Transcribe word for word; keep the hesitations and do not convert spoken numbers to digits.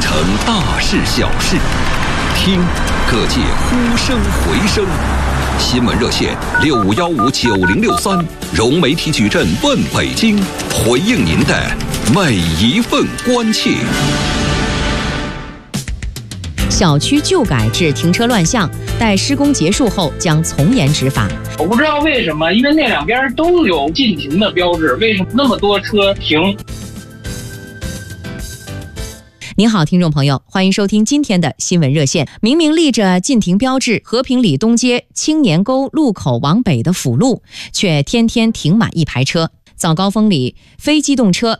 城大事小事，听各界呼声回声。新闻热线六五幺五九零六三，融媒体矩阵问北京，回应您的每一份关切。 小区旧改致停车乱象，待施工结束后将从严执法。 我不知道为什么，因为那两边都有禁停的标志，为什么那么多车停？ 您好，听众朋友，欢迎收听今天的新闻热线。明明立着禁停标志，和平里东街青年沟路口往北的辅路，却天天停满一排车。早高峰里，非机动车